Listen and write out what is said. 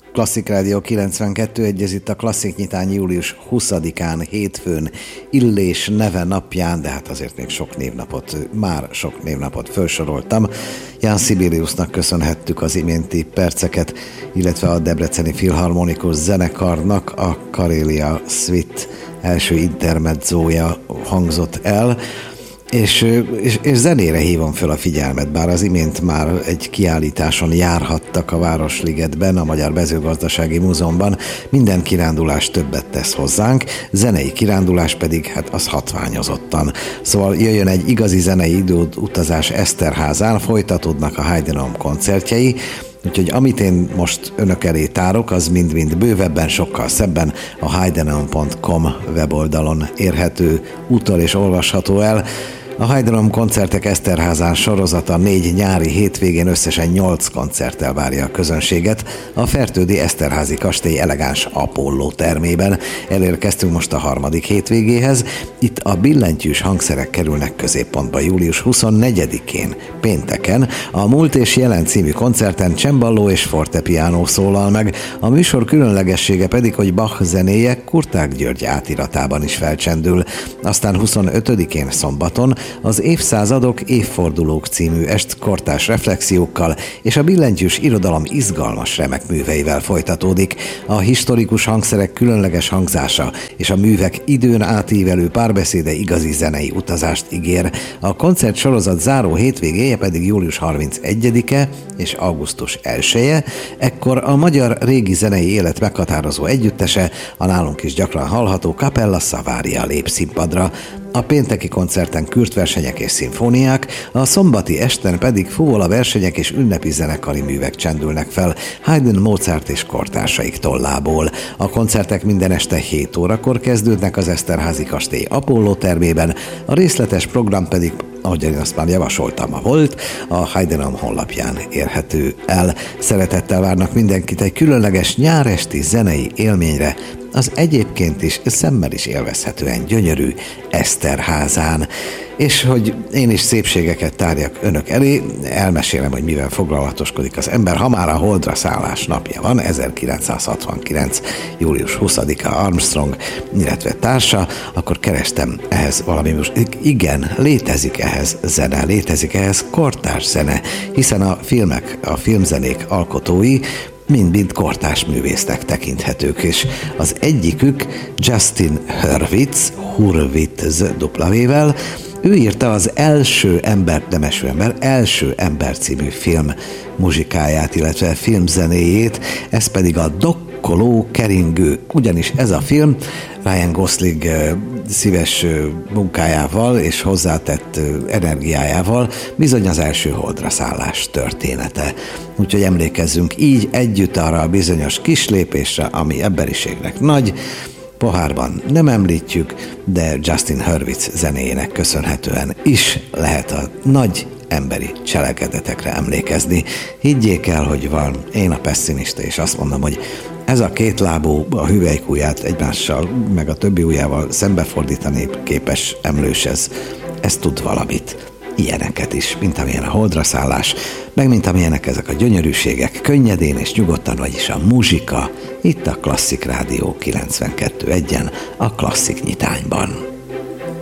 Klasszik Rádió 92.1, ez itt a Klasszik Nyitány július 20-án, hétfőn, Illés neve napján, de hát azért még sok névnapot felsoroltam. Jan Sibeliusnak köszönhettük az iménti perceket, illetve a Debreceni Filharmonikus Zenekarnak a Karélia Suite első intermedzója hangzott el, és zenére hívom föl a figyelmet, bár az imént már egy kiállításon járhattak a Városligetben, a Magyar Mezőgazdasági Múzeumban. Minden kirándulás többet tesz hozzánk, zenei kirándulás pedig hát az hatványozottan. Szóval jöjjön egy igazi zenei időutazás Eszterházán, folytatódnak a Heidenheim koncertjei, úgyhogy amit én most önök elé tárok, az mind-mind bővebben, sokkal szebben a heidenheim.com weboldalon érhető, utal és olvasható el. A Heidenheim koncertek Eszterházán sorozata 4 nyári hétvégén összesen 8 koncerttel várja a közönséget a Fertődi Eszterházi kastély elegáns Apolló termében. Elérkeztünk most a 3. hétvégéhez. Itt a billentyűs hangszerek kerülnek középpontba július 24-én, pénteken. A Múlt és Jelen című koncerten cemballó és fortepiánó szólal meg. A műsor különlegessége pedig, hogy Bach zenéje Kurtág György átiratában is felcsendül. Aztán 25-én szombaton az Évszázadok, évfordulók című est kortárs reflexiókkal és a billentyűs irodalom izgalmas remek műveivel folytatódik. A historikus hangszerek különleges hangzása és a művek időn átívelő párbeszéde igazi zenei utazást ígér. A koncert sorozat záró hétvégéje pedig július 31-e és augusztus 1-e, ekkor a magyar régi zenei élet meghatározó együttese, a nálunk is gyakran hallható Capella Savaria lép színpadra. A pénteki koncerten kürtversenyek és szimfóniák, a szombati esten pedig fuvola versenyek és ünnepi zenekari művek csendülnek fel Haydn, Mozart és kortársaik tollából. A koncertek minden este 7 órakor kezdődnek az Eszterházi kastély Apolló termében, a részletes program pedig, ahogy én azt már javasoltam, a Heidenheim honlapján érhető el. Szeretettel várnak mindenkit egy különleges nyáresti zenei élményre, az egyébként is szemmel is élvezhetően gyönyörű Eszterházán. És hogy én is szépségeket tárjak önök elé, elmesélem, hogy mivel foglalatoskodik az ember. Ha már a Holdra szállás napja van, 1969. július 20-a Armstrong, illetve társa, akkor kerestem ehhez valami most. Igen, létezik ehhez zene, létezik ehhez kortárs zene, hiszen a filmzenék alkotói mind-mind kortárs művésznek tekinthetők, és az egyikük Justin Hurwitz W-vel, ő írta az Első ember című film muzsikáját, illetve filmzenéjét, ez pedig a Dokkoló keringő, ugyanis ez a film Ryan Gosling szíves munkájával és hozzátett energiájával bizony az első holdra szállás története. Úgyhogy emlékezzünk így együtt arra a bizonyos kislépésre, ami emberiségnek nagy. Pohárban nem említjük, de Justin Hurwitz zenéjének köszönhetően is lehet a nagy emberi cselekedetekre emlékezni. Higgyék el, hogy van, én a pessimista, és azt mondom, hogy ez a kétlábú, a hüvelykujját egymással, meg a többi ujjával szembefordítani képes emlős, ez tud valamit. Ilyeneket is, mint amilyen a holdra szállás, meg mint amilyenek ezek a gyönyörűségek, könnyedén és nyugodtan, vagyis a muzsika, itt a Klasszik Rádió 92.1-en, a Klasszik Nyitányban.